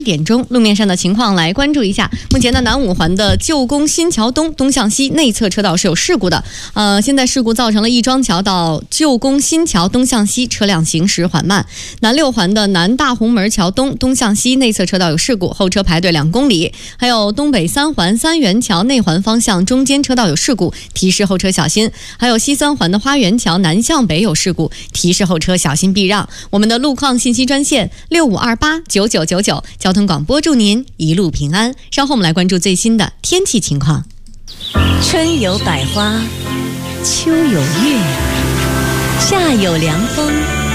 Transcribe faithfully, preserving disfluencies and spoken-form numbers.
点钟路面上的情况来关注一下。目前呢，南五环的旧宫新桥东东向西内侧车道是有事故的，呃，现在事故造成了亦庄桥到旧宫新桥东向西车辆行驶缓慢。南六环的南大红门桥东东向西内侧车道有事故，后车排队两公里。还有东北三环三元桥内环方向中间车道有事故，提示后车小心。还有西三环的花园桥南向北有事故，提示后车小心避让。我们的路况信息专线六五二八九九九九。交通广播祝您一路平安。稍后我们来关注最新的天气情况。 春有百花，秋有月，夏有凉风。